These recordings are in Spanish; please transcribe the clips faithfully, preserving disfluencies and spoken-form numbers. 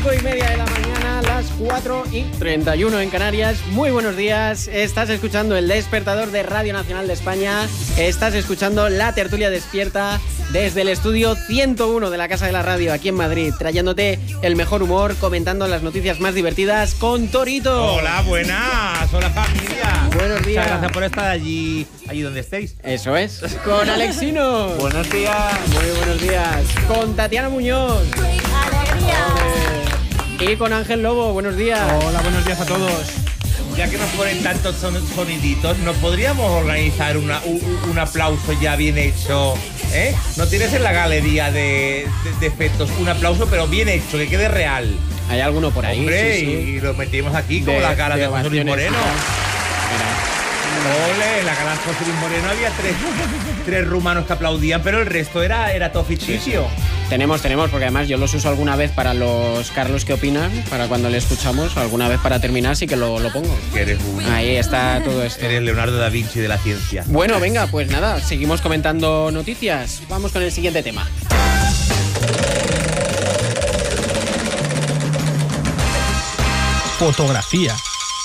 cinco y media de la mañana, las cuatro y treinta y uno en Canarias. Muy buenos días. Estás escuchando el despertador de Radio Nacional de España. Estás escuchando La Tertulia Despierta desde el estudio ciento uno de la Casa de la Radio aquí en Madrid, trayéndote el mejor humor, comentando las noticias más divertidas con Torito. Hola, buenas. Hola, familia. Buenos días. Muchas gracias por estar allí, allí donde estéis. Eso es. Con Alexino. Buenos días. Muy buenos días. Con Tatiana Muñoz. Y con Ángel Lobo. Buenos días. Hola, buenos días a todos. Ya que nos ponen tantos son, soniditos, ¿nos podríamos organizar una, un, un aplauso ya bien hecho? ¿Eh? ¿No tienes en la galería de, de, de efectos un aplauso, pero bien hecho, que quede real? Hay alguno por ahí. Hombre, sí, sí. y lo metimos aquí De- como la cara de de, José Luis ovaciones. Moreno. Mira. Ole, en la cara de José Luis Moreno había tres, tres rumanos que aplaudían, pero el resto era, era todo ficticio. Tenemos, tenemos, porque además yo los uso alguna vez para los Carlos que opinan, para cuando le escuchamos, alguna vez para terminar sí que lo, lo pongo. Que eres un... Ahí está todo esto. Eres Leonardo da Vinci de la ciencia. Bueno, venga, pues nada, seguimos comentando noticias. Vamos con el siguiente tema. Fotografía.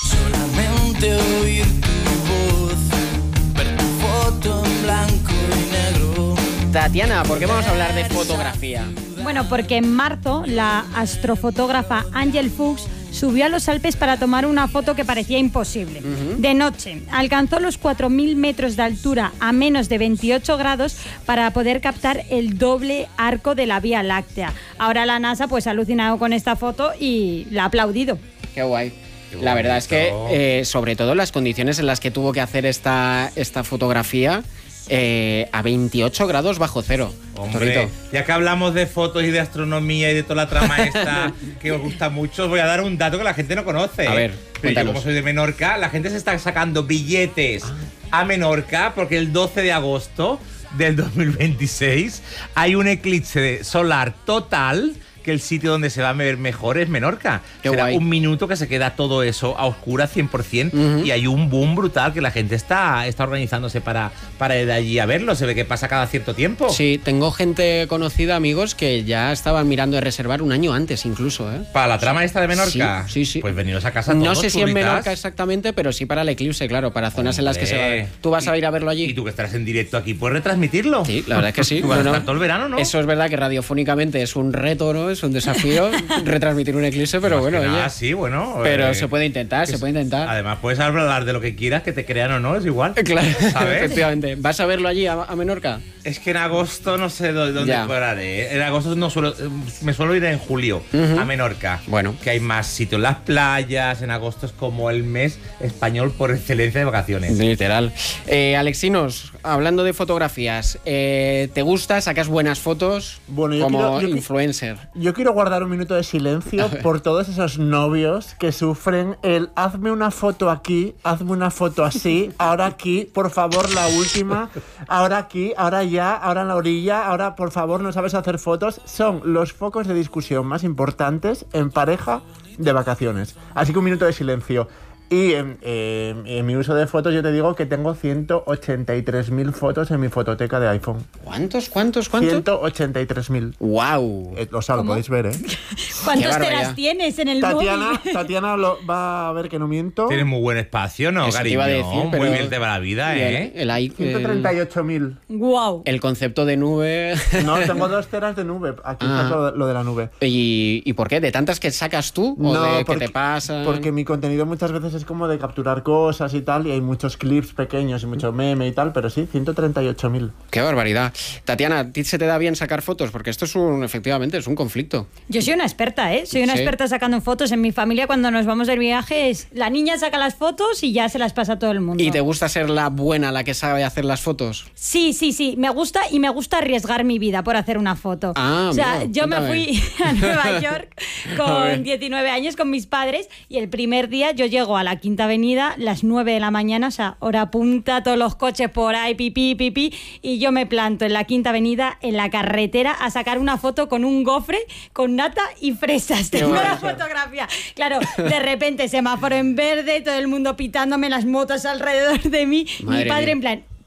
Solamente oír tu voz, ver tu foto en blanco y negro. Tatiana, ¿por qué vamos a hablar de fotografía? Bueno, porque en marzo la astrofotógrafa Angel Fuchs subió a los Alpes para tomar una foto que parecía imposible. Uh-huh. De noche, alcanzó los cuatro mil metros de altura a menos de veintiocho grados para poder captar el doble arco de la Vía Láctea. Ahora la NASA pues ha alucinado con esta foto y la ha aplaudido. Qué guay. La verdad es que, eh, sobre todo las condiciones en las que tuvo que hacer esta, esta fotografía, eh, a veintiocho grados bajo cero. Hombre, Torito. ya que hablamos de fotos y de astronomía y de toda la trama esta que os gusta mucho, os voy a dar un dato que la gente no conoce. A ver, Pero yo, cuéntanos. como soy de Menorca, la gente se está sacando billetes a Menorca porque el doce de agosto del dos mil veintiséis hay un eclipse solar total, que el sitio donde se va a ver mejor es Menorca. Qué Será guay. un minuto que se queda todo eso a oscuras cien por ciento, uh-huh. Y hay un boom brutal que la gente está, está organizándose para, para ir allí a verlo. Se ve que pasa cada cierto tiempo. Sí, tengo gente conocida, amigos, que ya estaban mirando de reservar un año antes incluso, ¿eh? ¿Para la trama esta de Menorca? Sí, sí, sí. Pues veniros a casa todos, No sé si en turritas. Menorca exactamente, pero sí para el eclipse, claro, para zonas Hombre. en las que se va a ver. ¿Tú vas a ir a verlo allí? Y tú que estarás en directo aquí, ¿puedes retransmitirlo? Sí, la verdad es que sí. Tú vas a Bueno, estar todo el verano, ¿no? Eso es verdad que radiofónicamente es un reto, ¿no? Es un desafío retransmitir un eclipse, pero Más bueno, que nada, oye. sí, bueno. Pero eh, se puede intentar, se es- puede intentar. Además, puedes hablar de lo que quieras, que te crean o no, es igual. Claro, ¿Sabes? efectivamente. ¿Vas a verlo allí, a, a Menorca? Es que en agosto no sé dó- dónde Ya. pararé. En agosto no suelo, me suelo ir en julio Ujú. a Menorca. Bueno. Que hay más sitios en las playas. En agosto es como el mes español por excelencia de vacaciones. Literal. Eh, Alexinos, hablando de fotografías, eh, ¿te gusta? ¿Sacas buenas fotos Bueno, yo como quiero- yo qui- influencer? Yo quiero guardar un minuto de silencio por todos esos novios que sufren el hazme una foto aquí, hazme una foto así, ahora aquí, por favor la última, ahora aquí, ahora ya, ahora en la orilla, ahora por favor no sabes hacer fotos. Son los focos de discusión más importantes en pareja de vacaciones. Así que un minuto de silencio. Y en, eh, en mi uso de fotos yo te digo que tengo ciento ochenta y tres mil fotos en mi fototeca de iPhone. ¿Cuántos, cuántos, cuántos? ciento ochenta y tres mil. ¡Wow! Eh, o sea, lo podéis ver, ¿eh? ¿Cuántos Qué te barbaridad. las tienes en el Tatiana, móvil? Tatiana lo, va a ver que no miento. Tienes muy buen espacio, ¿no, Eso te cariño? iba a decir, pero- Muy bien te va la vida, Y el- ¿eh? el i- ciento treinta y ocho mil. Guau. el concepto de nube. No, tengo dos teras de nube. Aquí Ah. está lo, lo de la nube. ¿Y, ¿Y por qué? ¿De tantas que sacas tú? ¿O No, de porque, que te pasan? porque mi contenido muchas veces es como de capturar cosas y tal, y hay muchos clips pequeños y mucho meme y tal, pero sí, ciento treinta y ocho mil. ¡Qué barbaridad! Tatiana, ¿a ti se te da bien sacar fotos? Porque esto es un, efectivamente, es un conflicto. Yo soy una experta, ¿eh? Soy una Sí. experta sacando fotos. En mi familia, cuando nos vamos de viaje, es la niña saca las fotos y ya se las pasa a todo el mundo. ¿Y te gusta ser la buena, la que sabe hacer las fotos? Sí, sí, sí. Me gusta y me gusta arriesgar mi vida por hacer una foto. Ah, o sea, mira, yo me cuéntame. fui a Nueva York A ver. con diecinueve años con mis padres y el primer día yo llego a la Quinta Avenida, las nueve de la mañana, o sea, hora punta, todos los coches por ahí, pipí, pipí, y yo me planto en la Quinta Avenida, en la carretera, a sacar una foto con un gofre, con nata y fresas. Qué Tengo la bonito. fotografía. Claro, de repente semáforo en verde, todo el mundo pitándome, las motos alrededor de mí, Madre mi padre mía. en plan...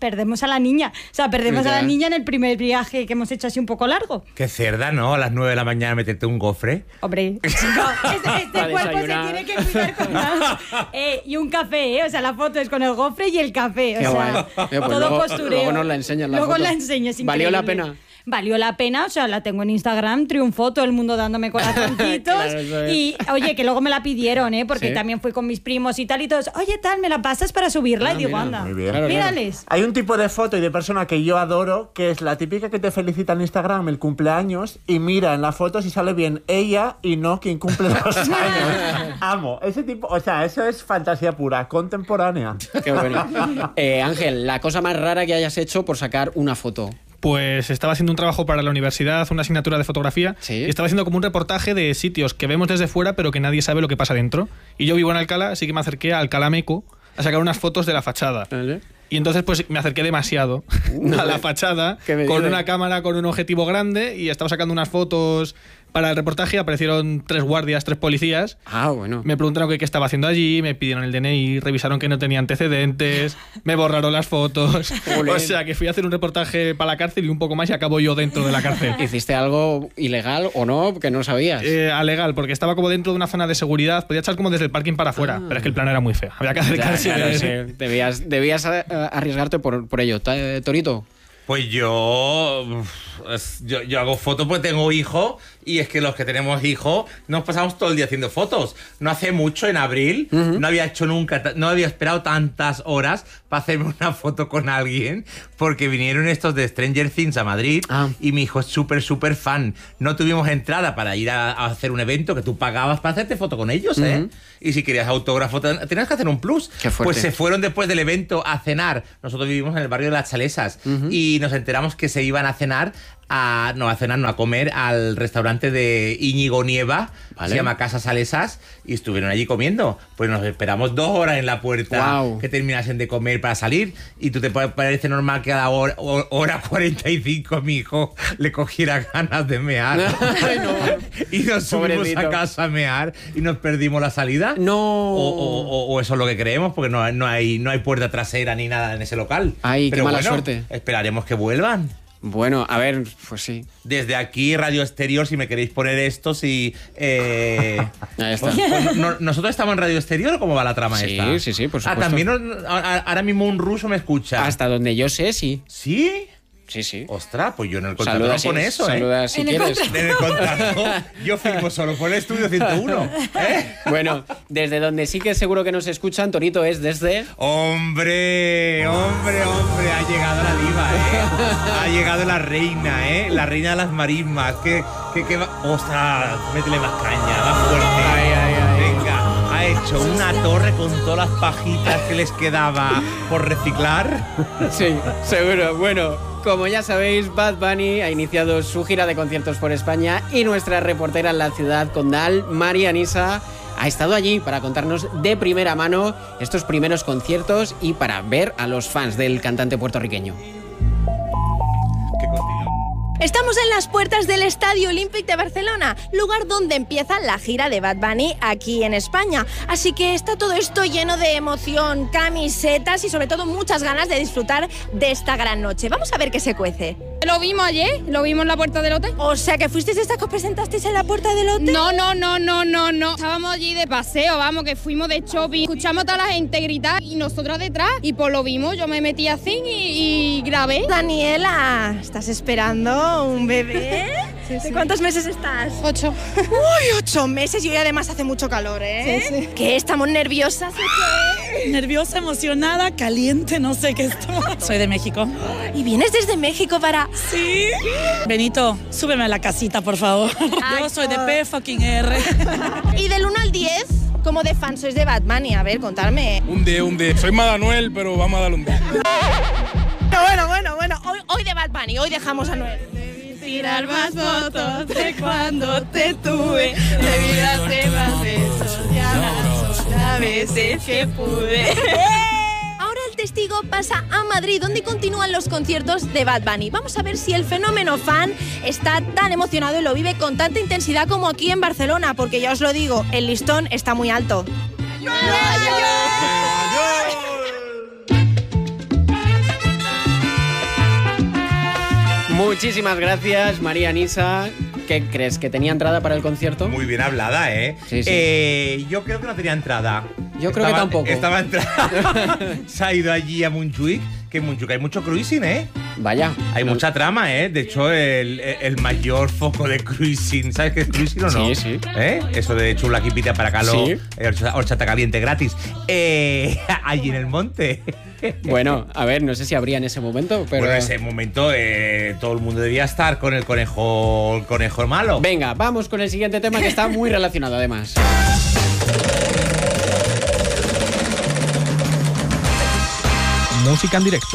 perdemos a la niña. O sea, perdemos Ya. a la niña en el primer viaje que hemos hecho así un poco largo. Qué cerda, ¿no? A las nueve de la mañana meterte un gofre. Hombre, chico, este, este Para cuerpo se desayunar. tiene que cuidar con más. Eh, y un café, ¿eh? O sea, la foto es con el gofre y el café. O Qué sea, guay. Eh, pues todo luego- postureo. luego nos la enseñas la Luego foto. la enseñas, ¿Valió la increíble. pena? Valió la pena, o sea, la tengo en Instagram, triunfó, todo el mundo dándome corazoncitos. Claro, eso es. Y, oye, que luego me la pidieron, ¿eh? Porque Sí. también fui con mis primos y tal, y todos, oye, tal, ¿me la pasas para subirla? Ah, y digo, mira, anda, muy bien. Claro, claro. mírales. Hay un tipo de foto y de persona que yo adoro, que es la típica que te felicita en Instagram el cumpleaños y mira en la foto si sale bien ella y no quien cumple los años. Amo. Ese tipo, o sea, eso es fantasía pura, contemporánea. Qué bueno. Eh, Ángel, la cosa más rara que hayas hecho por sacar una foto. Pues estaba haciendo un trabajo para la universidad, una asignatura de fotografía, Sí. y estaba haciendo como un reportaje de sitios que vemos desde fuera, pero que nadie sabe lo que pasa dentro. Y yo vivo en Alcalá, así que me acerqué a Alcalá Meco a sacar unas fotos de la fachada. ¿Vale? Y entonces pues me acerqué demasiado a la fachada ¿Qué me con dices? una cámara con un objetivo grande y estaba sacando unas fotos para el reportaje. Aparecieron tres guardias, tres policías. Ah, bueno. Me preguntaron qué, qué estaba haciendo allí, me pidieron el D N I, revisaron que no tenía antecedentes, me borraron las fotos. Jolín. O sea que fui a hacer un reportaje para la cárcel y un poco más y acabo yo dentro de la cárcel. ¿Hiciste algo ilegal o no? Que no sabías. Eh, a legal, porque estaba como dentro de una zona de seguridad, podía echar como desde el parking para afuera, pero es que el plan era muy feo. Había que Ya, acercarse. claro, sí. Debías, debías eh, arriesgarte por, por ello. Ta- eh, Torito. Pues yo, uf, es- yo, yo hago fotos porque tengo hijos y es que los que tenemos hijos nos pasamos todo el día haciendo fotos. No hace mucho, en abril, no había hecho nunca, ta- no había esperado tantas horas para hacerme una foto con alguien porque vinieron estos de Stranger Things a Madrid Ah. y mi hijo es súper, súper fan. No tuvimos entrada para ir a, a hacer un evento que tú pagabas para hacerte foto con ellos, ¿eh? Y si querías autógrafo, ten- tenías que hacer un plus. Qué fuerte. Pues se fueron después del evento a cenar. Nosotros vivimos en el barrio de Las Chalesas y nos enteramos que se iban a cenar, a, no a cenar, no a comer al restaurante de Íñigo Nieva, Vale. se llama Casa Salesas, y estuvieron allí comiendo. Pues nos esperamos dos horas en la puerta Guau. que terminasen de comer para salir y tú te pa- parece normal que a la hora, ho- hora cuarenta y cinco a mi hijo le cogiera ganas de mear. Ay, no. Y nos subimos Pobrecito. a casa a mear y nos perdimos la salida. No. O, o- o- o eso es lo que creemos, porque no, hay- no, hay, no hay puerta trasera ni nada en ese local. Ay, qué Pero mala bueno, suerte. esperaremos que vuelvan. Bueno, a ver, pues sí. Desde aquí, Radio Exterior, si me queréis poner esto, si... eh, Ahí está. pues- pues, no- ¿Nosotros estamos en Radio Exterior o cómo va la trama Sí, esta? sí, sí, por Ah, supuesto. también nos- a- a- ahora mismo un ruso me escucha. Hasta donde yo sé, sí. ¿Sí? Sí, sí. Ostras, pues yo en el contrato Saluda no si, pone eso, ¿eh? saluda si En el quieres. En el contrato yo firmo solo por el Estudio ciento uno. ¿Eh? Bueno, desde donde sí que seguro que nos escuchan, Torito, es desde... Hombre, hombre, hombre, ha llegado la diva, ¿eh? Ha llegado la reina, ¿eh? La reina de las marismas. Que, que, que va... ¡Ostras! Métele más caña, más fuerte. Ay, ay, ay. Venga, ha hecho una torre con todas las pajitas que les quedaba por reciclar. Sí, seguro. Bueno, como ya sabéis, Bad Bunny ha iniciado su gira de conciertos por España y nuestra reportera en la ciudad condal, María Anisa, ha estado allí para contarnos de primera mano estos primeros conciertos y para ver a los fans del cantante puertorriqueño. Que continúa. Estamos en las puertas del Estadio Olímpic de Barcelona, lugar donde empieza la gira de Bad Bunny aquí en España. Así que está todo esto lleno de emoción, camisetas y sobre todo muchas ganas de disfrutar de esta gran noche. Vamos a ver qué se cuece. Lo vimos ayer, lo vimos en la puerta del hotel. O sea, que fuisteis esta que os presentasteis en la puerta del hotel. No, no, no, no, no, no. Estábamos allí de paseo, vamos, que fuimos de shopping. Escuchamos a toda la gente gritar y nosotras detrás. Y pues lo vimos, yo me metí así y, y grabé. Daniela, ¿estás esperando un bebé? Sí, sí. ¿De cuántos meses estás? Ocho. Uy, ocho meses y hoy además hace mucho calor, ¿eh? Sí, sí. ¿Qué? ¿Estamos nerviosas o qué? Nerviosa, emocionada, caliente, no sé qué esto. Soy de México. ¿Y vienes desde México para...? Sí. Benito, súbeme a la casita, por favor. Yo soy de P fucking R. Y del uno al diez, ¿cómo de fan sois de Bad Bunny? A ver, contarme. Un D, un D. Soy Madanuel, pero vamos a darle un D. Bueno, bueno, bueno. Hoy, hoy de Bad Bunny, hoy dejamos a Noel. Tirar más fotos de cuando te tuve. Debí darte más besos, ya las veces que pude. Ahora el testigo pasa a Madrid, donde continúan los conciertos de Bad Bunny. Vamos a ver si el fenómeno fan está tan emocionado y lo vive con tanta intensidad como aquí en Barcelona, porque ya os lo digo, el listón está muy alto. Muchísimas gracias, María Nisa. ¿Qué crees? ¿Que tenía entrada para el concierto? Muy bien hablada, ¿eh? Sí, sí. eh yo creo que no tenía entrada. Yo creo estaba, que tampoco. Estaba entrada. Se ha ido allí a Montjuic, que en Montjuic hay mucho cruising, ¿eh? Vaya. Hay no. mucha trama, ¿eh? De hecho, el, el mayor foco de cruising, ¿sabes qué es cruising o no? Sí, sí. ¿Eh? Eso de chulaquipita para calor, Sí. eh, horchata, horchata caliente gratis. Eh, allí en el monte. Bueno, a ver, no sé si habría en ese momento, pero... Bueno, en ese momento eh, todo el mundo debía estar con el conejo, el conejo malo. Venga, vamos con el siguiente tema que está muy relacionado además. Música en directo.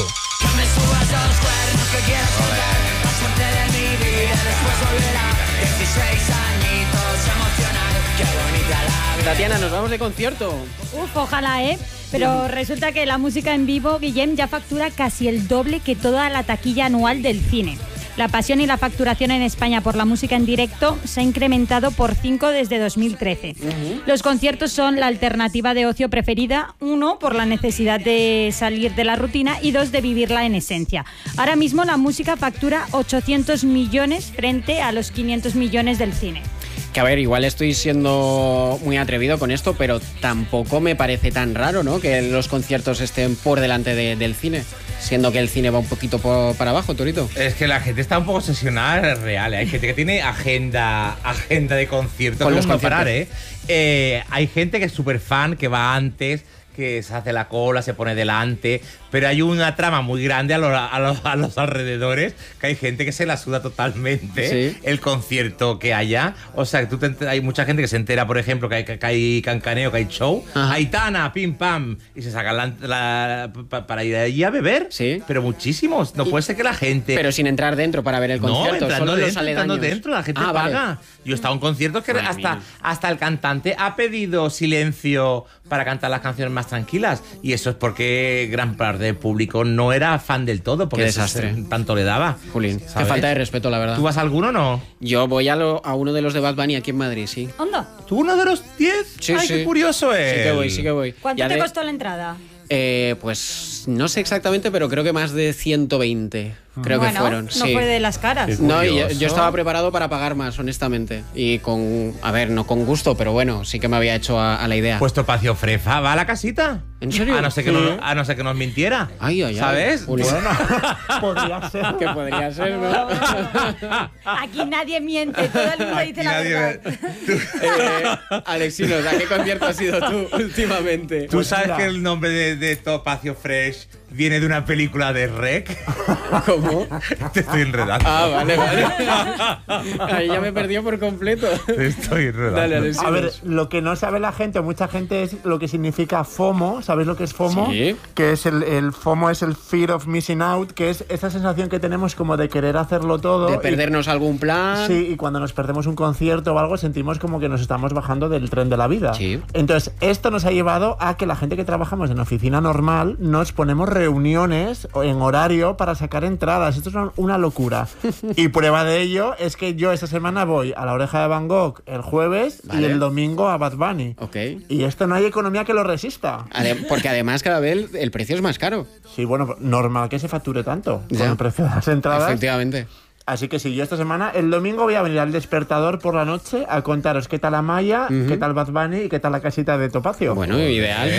Tatiana, nos vamos de concierto. Uf, ojalá, ¿eh? Pero resulta que la música en vivo, Guillem, ya factura casi el doble que toda la taquilla anual del cine. La pasión y la facturación en España por la música en directo se ha incrementado por cinco desde dos mil trece. Uh-huh. Los conciertos son la alternativa de ocio preferida, uno, por la necesidad de salir de la rutina y dos, de vivirla en esencia. Ahora mismo la música factura ochocientos millones frente a los quinientos millones del cine. Que a ver, igual estoy siendo muy atrevido con esto, pero tampoco me parece tan raro, ¿no? Que los conciertos estén por delante de, del cine, siendo que el cine va un poquito por, para abajo, Torito. Es que la gente está un poco obsesionada, es real. ¿eh? Hay gente que tiene agenda, agenda de conciertos. Con los no conciertos. parar, ¿eh? Eh, hay gente que es súper fan, que va antes, que se hace la cola, se pone delante, pero hay una trama muy grande a, lo, a, los, a los alrededores, que hay gente que se la suda totalmente, sí. El concierto que haya. O sea, que tú te, hay mucha gente que se entera, por ejemplo, que hay, que hay cancaneo, que hay show, Ajá. Aitana, pim pam, y se sacan la, la, la, para ir allí a beber. Sí. Pero muchísimos. No y, puede ser que la gente... Pero sin entrar dentro para ver el concierto, no, solo dentro, los aledaños. entrando dentro, la gente ah, paga. Vale. Yo he estado en conciertos que hasta, hasta el cantante ha pedido silencio para cantar las canciones más tranquilas. Y eso es porque gran parte del público no era fan del todo, porque Qué desastre. tanto le daba. Julín, qué falta de respeto, la verdad. ¿Tú vas a alguno o no? Yo voy a, lo, a uno de los de Bad Bunny aquí en Madrid, sí. ¿Onda? ¿Tú uno de los diez? Sí, Ay, sí. qué curioso es. Sí que voy, sí que voy. ¿Cuánto ya te de... costó la entrada? Eh, pues no sé exactamente, pero creo que más de ciento veinte. Creo bueno, que fueron. No sí. fue de las caras. No, yo, yo estaba preparado para pagar más, honestamente. Y con, a ver, no con gusto, pero bueno, sí que me había hecho a, a la idea. Pues Topacio Frefa va a la casita. ¿En serio? A no ser que, sí. no, a no ser que nos mintiera. Ay, ay, ay. ¿Sabes? Bueno, podría ser. Que podría ser, ¿no? Aquí nadie miente, todo el mundo Aquí dice la nadie verdad. eh, Alexinos, ¿a qué concierto has ido tú últimamente? ¿Tú sabes que el nombre de, de Topacio Fresh viene de una película de Rec? ¿Cómo? Te estoy enredando. Ah, vale, vale. Ahí ya me perdió por completo. Te estoy enredando. Dale, Alexinos. A ver, lo que no sabe la gente, o mucha gente, es lo que significa FOMO. ¿Sabéis lo que es FOMO? Sí. Que es el, el FOMO es el Fear of Missing Out, que es esa sensación que tenemos como de querer hacerlo todo. De perdernos y, algún plan. Sí, y cuando nos perdemos un concierto o algo sentimos como que nos estamos bajando del tren de la vida. Sí. Entonces, esto nos ha llevado a que la gente que trabajamos en oficina normal nos ponemos reuniones en horario para sacar entradas. Esto es una, una locura. Y prueba de ello es que yo esta semana voy a La Oreja de Van Gogh el jueves vale. y el domingo a Bad Bunny. Okay. Y esto no hay economía que lo resista. Porque además cada vez el precio es más caro. Sí, bueno, normal que se facture tanto ya. con el precio de las entradas. Efectivamente. Así que sí, yo esta semana, el domingo voy a venir al Despertador por la noche a contaros qué tal Amaya, uh-huh. qué tal Bad Bunny y qué tal la casita de Topacio. Bueno, ideal.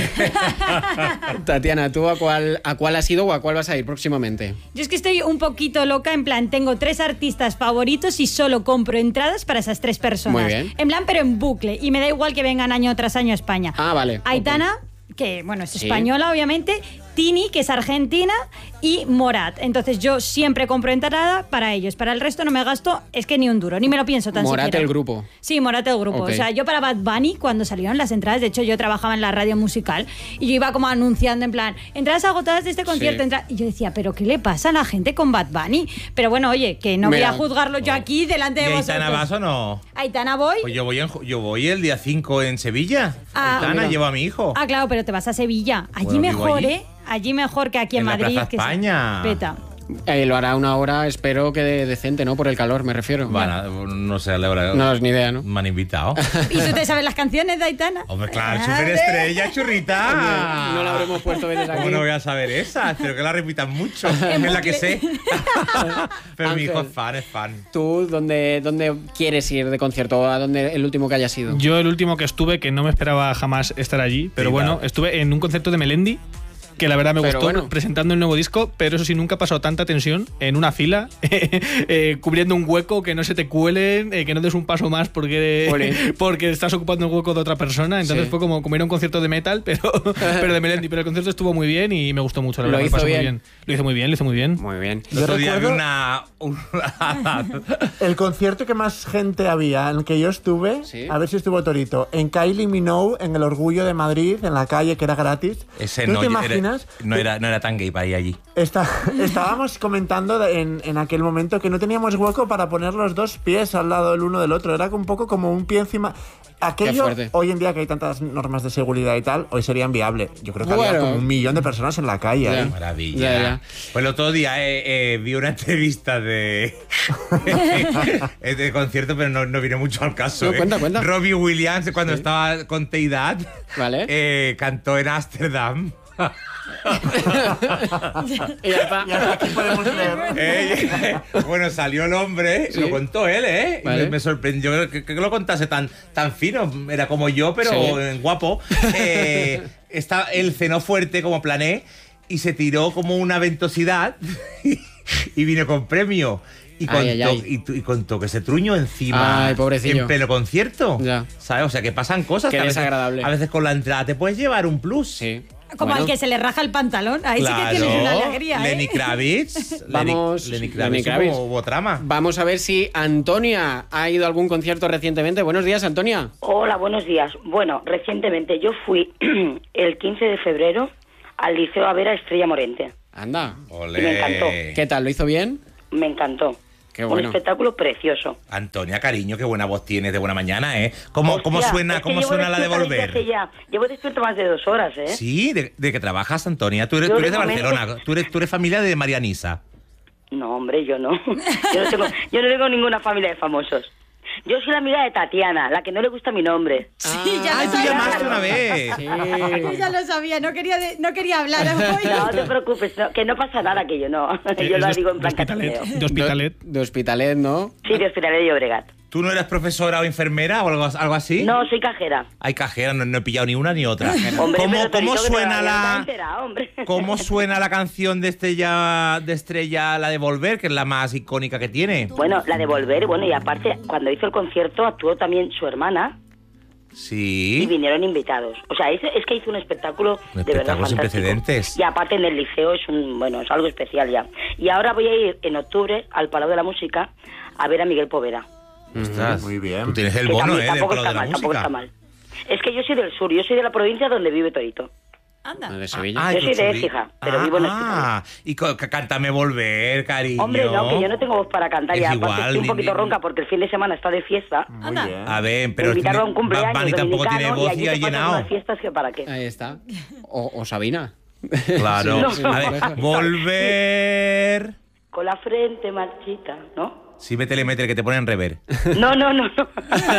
Tatiana, ¿tú a cuál, a cuál has ido o a cuál vas a ir próximamente? Yo es que estoy un poquito loca, en plan, tengo tres artistas favoritos y solo compro entradas para esas tres personas. Muy bien. En plan, pero en bucle. Y me da igual que vengan año tras año a España. Ah, vale. Aitana, okay. que bueno, es española, sí. obviamente. Tini, que es argentina, y Morat. Entonces yo siempre compro entrada para ellos. Para el resto no me gasto, es que ni un duro, ni me lo pienso tan Morat siquiera. el grupo. Sí, Morat el grupo. Okay. O sea, yo para Bad Bunny, cuando salieron las entradas, de hecho yo trabajaba en la radio musical y yo iba como anunciando en plan, entradas agotadas de este concierto. Sí. Y yo decía, ¿pero qué le pasa a la gente con Bad Bunny? Pero bueno, oye, que no Mira. voy a juzgarlo yo aquí delante de ¿Y vosotros. Aitana vas o no? Aitana voy. Pues yo voy, en, yo voy el día cinco en Sevilla. Ah, Aitana, mira. llevo a mi hijo. Ah, claro, pero te vas a Sevilla. Allí Bueno, mejor, allí. ¿eh? Allí mejor que aquí en, En la Madrid. Plaza que España. Se peta. Eh, lo hará una hora, espero que de- decente, ¿no? Por el calor, me refiero. Van a- no sé, la hora. No es ni idea, ¿no? Me han invitado. ¿Y tú te sabes las canciones de Aitana? Hombre, claro, superestrella, churrita. No la habremos puesto veces aquí. ¿Cómo no voy a saber esa? Pero que la repitan mucho. Es la que sé. Pero mi hijo Ángel. es fan, es fan. ¿Tú dónde, dónde quieres ir de concierto? ¿A dónde el último que haya sido? Yo el último que estuve, que no me esperaba jamás estar allí, pero Sí, bueno, claro. estuve en un concierto de Melendi, que la verdad me Pero gustó, bueno. presentando el nuevo disco, pero eso sí, nunca ha pasado tanta tensión en una fila, eh, cubriendo un hueco, que no se te cuelen, eh, que no des un paso más porque, Jolín. porque estás ocupando el hueco de otra persona. Entonces Sí. fue como, como ir a un concierto de metal, pero, pero de Melendi. Pero el concierto estuvo muy bien y me gustó mucho, la Lo verdad, me hizo pasé bien. muy bien. Lo hizo muy bien, lo hizo muy bien. Muy bien. El otro Yo día vi recuerdo- una, una- El concierto que más gente había, en el que yo estuve, Sí. a ver si estuvo Torito, en Kylie Minogue, en el Orgullo de Madrid, en la calle, que era gratis. Ese ¿Tú no, te era- imaginas? no, era, no era tan gay para ir allí. Está- estábamos comentando de- en, en aquel momento que no teníamos hueco para poner los dos pies al lado el uno del otro. Era un poco como un pie encima. Aquello, fuerte. hoy en día que hay tantas normas de seguridad y tal, hoy sería inviable. Yo creo que Bueno. había como un millón de personas en la calle. Ya. ¿eh? Maravilla. Ya, ya. Pues el otro día eh, eh, vi una entrevista de, de concierto, pero no, no viene mucho al caso. No, eh. cuenta, cuenta. Robbie Williams, cuando estaba con Teidad, Vale. eh, cantó en Ámsterdam. Y ya está. Y hasta aquí podemos leer. Eh, bueno, salió el hombre, Sí. lo contó él, ¿eh? Y Vale. me, me sorprendió que, que lo contase tan, tan fino. Era como yo, pero Sí. eh, guapo. Eh, está, él cenó fuerte como plané y se tiró como una ventosidad y vino con premio. Y contó, Ay, ay, ay. Y, tu- y contó que se truñó encima Ay, pobrecillo. en pleno concierto. Ya. ¿Sabes? O sea, que pasan cosas. Qué que a veces- desagradable. A veces con la entrada te puedes llevar un plus. Sí. Como Bueno. al que se le raja el pantalón. Ahí Claro. sí que tienes una alegría, ¿eh? Lenny Kravitz. Vamos, Lenny, Lenny Lenny Kravitz, Kravitz. Hubo, hubo trama. Vamos a ver si Antonia ha ido a algún concierto recientemente. Buenos días, Antonia. Hola, buenos días. Bueno, recientemente yo fui el quince de febrero al Liceo a ver a Estrella Morente. Anda. Olé. Y me encantó. ¿Qué tal? ¿Lo hizo bien? Me encantó. Qué Un bueno. espectáculo precioso. Antonia, cariño, qué buena voz tienes de buena mañana, ¿eh? ¿Cómo, cómo Hostia, suena, es que cómo llevo suena la de despierta desde hace volver? ya- Llevo despierto más de dos horas, ¿eh? Sí, ¿de, de qué trabajas, Antonia? Tú eres, Yo tú eres de de momento- Barcelona, tú eres, tú eres familia de Marianisa. No, hombre, yo no. Yo no tengo, yo no tengo ninguna familia de famosos. Yo soy la amiga de Tatiana, la que no le gusta mi nombre. Sí, ya ¡Ay, lo tú sabía. llamaste una vez! Sí. Yo ya lo sabía, no quería, de- no quería hablar hoy. No te preocupes, no, que no pasa nada, que yo no. Eh, Yo es lo de- digo en de plan Hospitalet. cachondeo. De Hospitalet. De, de Hospitalet, ¿no? Sí, de Hospitalet de Llobregat. ¿Tú no eres profesora o enfermera o algo, algo así? No, soy cajera. Hay cajera, no, no he pillado ni una ni otra. Hombre, ¿Cómo, pero cómo Torito, que suena todavía no te has la enterado, hombre. cómo suena la canción de Estrella, de Estrella, la de Volver, que es la más icónica que tiene? Bueno, la de Volver, bueno, y aparte, cuando hizo el concierto actuó también su hermana y Sí. vinieron invitados. O sea, es, es que hizo un espectáculo Un de verdad espectáculo sin fantástico. precedentes. Y aparte en el liceo es un, bueno, es algo especial ya. Y ahora voy a ir en octubre al Palau de la Música a ver a Miguel Poveda. Ostras, Muy bien. Tú tienes el Que bono, también ¿eh? Del tampoco Palau está de la mal, tampoco Música. está mal. Es que yo soy del sur, yo soy de la provincia donde vive Torito. Anda. De Sevilla. Ah, Yo y soy de Conchuli. Écija, pero ah, vivo en Ah, y co- c- cántame Volver, cariño. Hombre, no, que yo no tengo voz para cantar Es y aparte igual, estoy un ni- poquito ni- ronca porque el fin de semana está de fiesta. Muy Anda. bien. A ver, Me pero invitaron a un Bad cumpleaños Bunny tampoco tiene dominicano voz y y allí ha se pasan llenado. unas fiestas que para qué. Ahí está. O, o Sabina. Claro. Sí, no. A ver, Volver. Con la frente marchita, ¿no? Sí, métele, métele, que te ponen rever. No, no, no, no.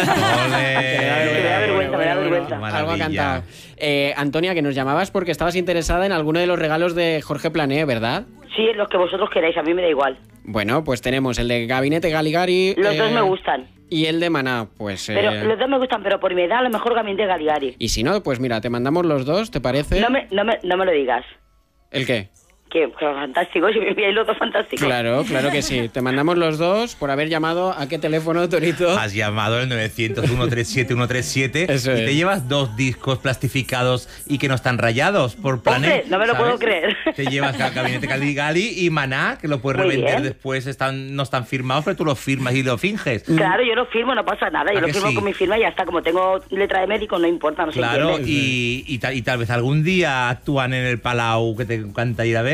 Ole. Me da vergüenza, me da vergüenza. Algo ha Maravilla. cantado. Eh, Antonia, que nos llamabas porque estabas interesada en alguno de los regalos de Jorge Plané, ¿verdad? Sí, los que vosotros queráis, a mí me da igual. Bueno, pues tenemos el de Gabinete Galigari. Los eh, dos me gustan. Y el de Maná, pues... Pero eh, los dos me gustan, pero por mi edad a lo mejor Gabinete Galigari. Y si no, pues mira, te mandamos los dos, ¿te parece? No me, no me, no me lo digas. ¿El qué? Que, que fantástico, si me enviáis los dos fantásticos. Claro, claro que sí. Te mandamos los dos por haber llamado a qué teléfono, Torito. Has llamado el nueve cero cero, uno tres siete, uno tres siete Eso y es. te llevas dos discos plastificados y que no están rayados por Plané. Hombre, no me lo ¿sabes? puedo creer. Te llevas Ga- Gabinete Caligari y Maná, que lo puedes Muy revender bien. después, están, no están firmados, pero tú los firmas y lo finges. Claro, yo lo firmo, no pasa nada. Yo ¿A lo que firmo sí? con mi firma y ya está. Como tengo letra de médico, no importa, no se Claro, entiende. y, y, tal, y tal vez algún día actúan en el Palau, que te encanta ir a verlo.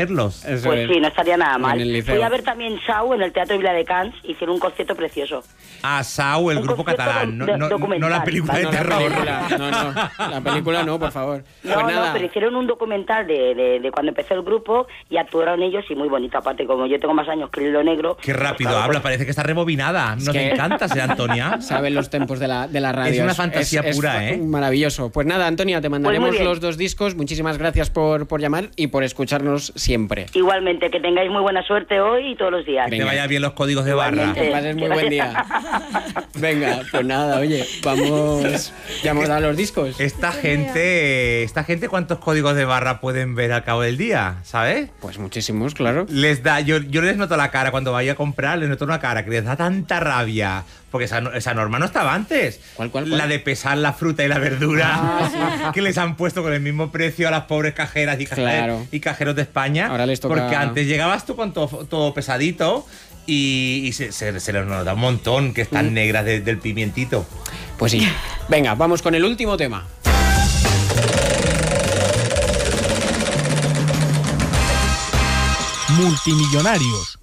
verlos. Eso Pues es. sí, no estaría nada mal. En el liceo. Fui a ver también Sau en el Teatro Vila de Cans, hicieron un concierto precioso. Ah, Sau, el Un grupo concierto catalán, no, do- no, documental. no la película de No, la terror. película, no, no, la película no, por favor. No, Pues no, nada, pero hicieron un documental de, de, de cuando empezó el grupo y actuaron ellos y muy bonito. Aparte, como yo tengo más años que lo negro... Qué pues rápido claro, habla, pues, parece que está rebobinada. Nos que- encanta ser Antonia. saben los tempos de la, de la radio. Es una fantasía pura, fa- ¿eh? Maravilloso. Pues nada, Antonia, te mandaremos bien. los dos discos. Muchísimas gracias por, por llamar y por escucharnos siempre. Igualmente, que tengáis muy buena suerte hoy y todos los días. Que te vaya bien los códigos de barra. Igualmente. Que pases muy buen día. Venga, pues nada, oye, vamos. Ya hemos dado los discos. Esta gente, esta gente, ¿cuántos códigos de barra pueden ver al cabo del día? ¿Sabes? Pues muchísimos, claro. Les da, yo, yo les noto la cara cuando vaya a comprar, les noto una cara que les da tanta rabia. Porque esa, no- esa norma no estaba antes. ¿Cuál, cuál, cuál? La de pesar la fruta y la verdura que les han puesto con el mismo precio a las pobres cajeras y, caje- Claro. y cajeros de España. Ahora les toca- Porque antes llegabas tú con todo, todo pesadito y, y se, se, se les nota un montón que están Mm. negras de- del pimientito. Pues sí. Venga, vamos con el último tema. Multimillonarios.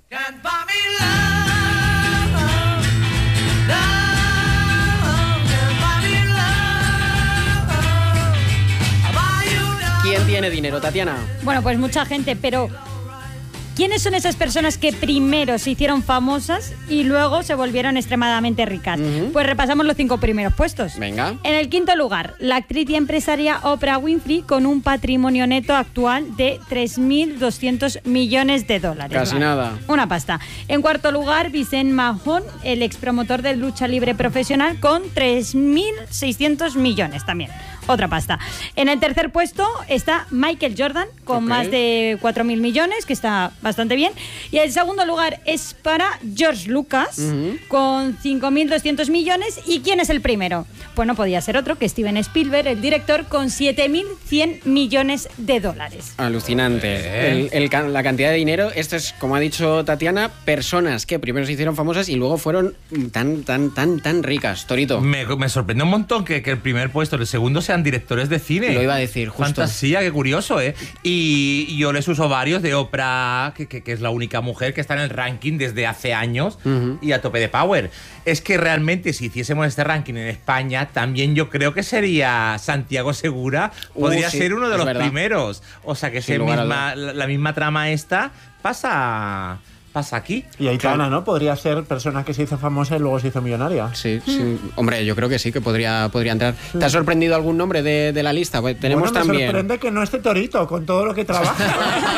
¿Quién tiene dinero, Tatiana? Bueno, pues mucha gente, pero ¿quiénes son esas personas que primero se hicieron famosas y luego se volvieron extremadamente ricas? Ujú. Pues repasamos los cinco primeros puestos. Venga. En el quinto lugar, la actriz y empresaria Oprah Winfrey con un patrimonio neto actual de tres mil doscientos millones de dólares. Casi Vale. nada. Una pasta. En cuarto lugar, Vicente Mahon, el expromotor de lucha libre profesional con tres mil seiscientos millones también. Otra pasta. En el tercer puesto está Michael Jordan con Ok. más de cuatro mil millones, que está bastante bien. Y el segundo lugar es para George Lucas Ujú. con cinco mil doscientos millones. ¿Y quién es el primero? Pues no podía ser otro que Steven Spielberg, el director, con siete mil cien millones de dólares. Alucinante. Eh. El- el ca- la cantidad de dinero, esto es, como ha dicho Tatiana, personas que primero se hicieron famosas y luego fueron tan, tan, tan, tan ricas. Torito. Me, me sorprende un montón que, que el primer puesto y el segundo sean directores de cine. Lo iba a decir, justo. Fantasía, qué curioso, ¿eh? Y, y yo les uso varios de Oprah, que, que- que es la única mujer que está en el ranking desde hace años Ujú. y a tope de power. Es que realmente si hiciésemos este ranking en España, también yo creo que sería Santiago Segura, Uh, podría sí, ser uno de es los verdad. primeros. O sea que Sin ese lugar a misma, la, la misma trama esta pasa, pasa aquí. Y Aitana, ¿no? Podría ser persona que se hizo famosa y luego se hizo millonaria. Sí, sí. Hombre, yo creo que sí, que podría, podría entrar. ¿Te ha sorprendido alún nombre de, de la lista? Pues tenemos Bueno, me también. sorprende que no esté Torito con todo lo que trabaja.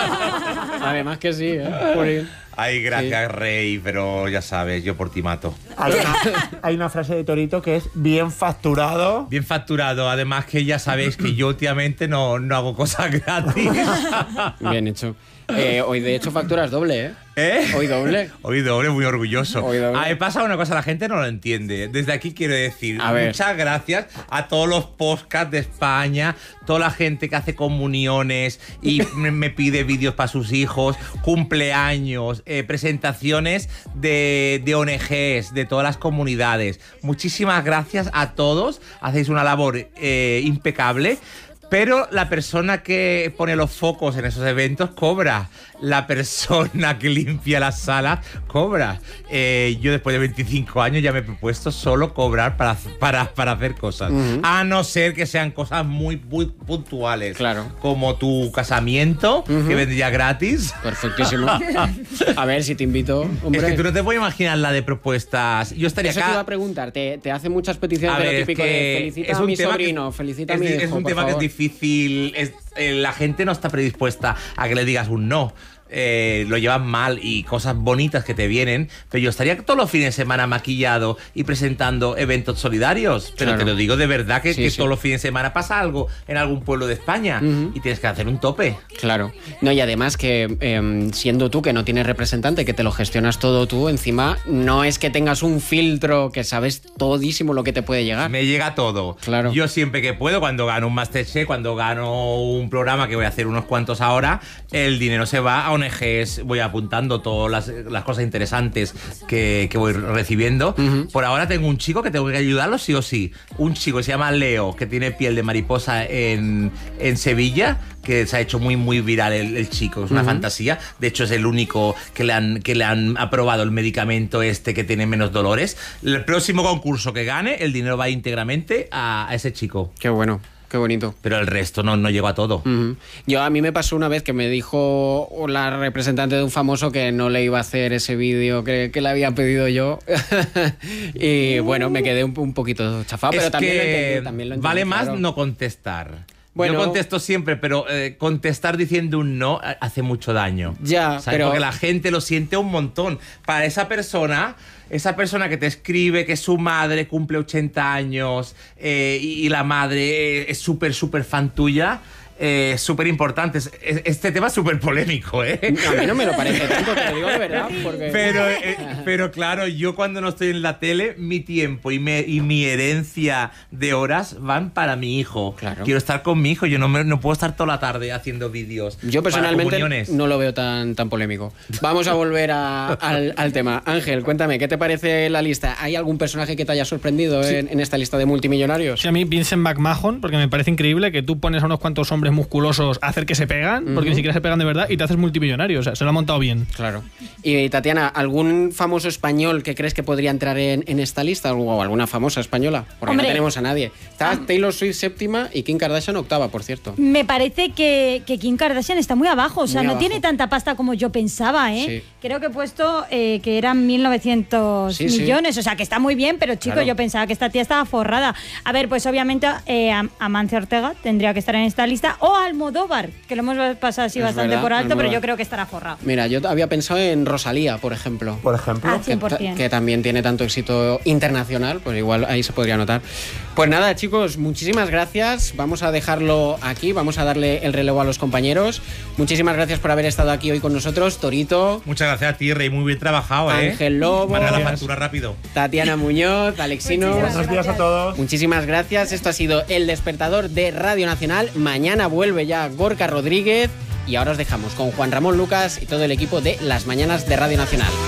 Además que sí, ¿eh? Jolín. Ay, gracias, Rey, pero ya sabes, yo por ti mato. Hay una, hay una frase de Torito que es bien facturado. Bien facturado, además que ya sabéis que yo últimamente no, no hago cosas gratis. Bien hecho. Eh, hoy, de hecho, facturas doble, ¿eh? ¿Eh? Hoy doble. Hoy doble, muy orgulloso. Hoy doble. Ah, me pasa una cosa, la gente no lo entiende. Desde aquí quiero decir A ver. muchas gracias a todos los podcasts de España, toda la gente que hace comuniones y me, me pide vídeos para sus hijos, cumpleaños, eh, presentaciones de, de O N Ges, de todas las comunidades. Muchísimas gracias a todos, hacéis una labor eh, impecable. Pero la persona que pone los focos en esos eventos cobra. La persona que limpia las salas cobra. Eh, yo después de veinticinco años ya me he propuesto solo cobrar para, para, para hacer cosas. Ujú. A no ser que sean cosas muy, muy puntuales. Claro. Como tu casamiento, Ujú. que vendría gratis. Perfectísimo. A ver si te invito, hombre. Es que tú no te puedes imaginar la de propuestas. Yo estaría Eso acá. te iba a preguntar, te, te hace muchas peticiones A de ver, lo es típico que de felicita es a un mi tema que- sobrino, felicita a es, mi di- hijo, es un por tema que es favor. difícil. Es, eh, la gente no está predispuesta a que le digas un no. Eh, lo llevan mal y cosas bonitas que te vienen, pero yo estaría todos los fines de semana maquillado y presentando eventos solidarios, pero Claro. te lo digo de verdad que, Sí, que sí. todos los fines de semana pasa algo en algún pueblo de España Ujú. y tienes que hacer un tope. Claro. No, y además que em, siendo tú que no tienes representante, que te lo gestionas todo tú, encima no es que tengas un filtro que sabes todísimo lo que te puede llegar. Me llega todo. Claro. Yo siempre que puedo, cuando gano un Masterchef, cuando gano un programa que voy a hacer unos cuantos ahora, el dinero se va a O N Ges voy apuntando todas las, las cosas interesantes que, que voy recibiendo. Uh-huh. Por ahora tengo un chico que tengo que ayudarlo sí o sí. Un chico que se llama Leo, que tiene piel de mariposa en, en Sevilla, que se ha hecho muy muy viral el, el chico, es una uh-huh. fantasía. De hecho es el único que le han que le han aprobado el medicamento este que tiene menos dolores. El próximo concurso que gane, el dinero va íntegramente a, a ese chico. Qué bueno. Qué bonito. Pero el resto no, no llegó a todo. Uh-huh. Yo a mí me pasó una vez que me dijo la representante de un famoso que no le iba a hacer ese vídeo que, que le había pedido yo. Y bueno, me quedé un, un poquito chafado, es pero también que lo entendí, también lo entendí, vale claro. más no contestar. Bueno, yo contesto siempre, pero eh, contestar diciendo un no hace mucho daño. Ya, ¿sabes? pero... Porque la gente lo siente un montón. Para esa persona, esa persona que te escribe que su madre cumple ochenta años eh, y, y la madre es súper, súper fan tuya, eh, súper importante. Este tema es súper polémico, ¿eh? A mí no me lo parece tanto, te lo digo de verdad. Porque... Pero, eh, pero claro, yo cuando no estoy en la tele, mi tiempo y, me, y mi herencia de horas van para mi hijo. Claro. Quiero estar con mi hijo, yo no, me, no puedo estar toda la tarde haciendo vídeos. Yo personalmente para no lo veo tan, tan polémico. Vamos a volver a, al, al tema. Ángel, cuéntame, ¿qué te parece la lista? ¿Hay algún personaje que te haya sorprendido sí. en, en esta lista de multimillonarios? Sí, a mí Vincent McMahon, porque me parece increíble que tú pones a unos cuantos hombres musculosos a hacer que se pegan, uh-huh. porque ni siquiera se pegan de verdad, y te haces multimillonario. O sea, se lo ha montado bien. Claro. Y Tatiana, ¿algún famoso español que crees que podría entrar en, en esta lista? ¿O alguna famosa española? Porque Hombre, no tenemos a nadie. Está ah. Taylor Swift séptima y Kim Kardashian octava, por cierto. Me parece que, que Kim Kardashian está muy abajo. O sea, muy no abajo. tiene tanta pasta como yo pensaba, ¿eh? Sí. Creo que he puesto eh, que eran mil novecientos sí, millones. Sí. O sea, que está muy bien, pero chico, claro. yo pensaba que esta tía estaba forrada. A ver, pues obviamente eh, Amancio Ortega tendría que estar en esta lista. O Almodóvar, que lo hemos pasado así es bastante verdad, por alto, Almodóvar. Pero yo creo que estará forrado. Mira, yo había pensado en Rosalía, por ejemplo. Por ejemplo. Ah, cien por ciento. Que, que también tiene tanto éxito internacional, pues igual ahí se podría notar. Pues nada, chicos, muchísimas gracias. Vamos a dejarlo aquí, vamos a darle el relevo a los compañeros. Muchísimas gracias por haber estado aquí hoy con nosotros, Torito. Muchas gracias a ti, Rey, muy bien trabajado, ¿eh? Ángel Lobo. Para la factura rápido. Tatiana Muñoz, Alexino. Buenos días a todos. Muchísimas gracias. Esto ha sido El Despertador de Radio Nacional. Mañana vuelve ya Gorka Rodríguez. Y ahora os dejamos con Juan Ramón Lucas y todo el equipo de Las Mañanas de Radio Nacional.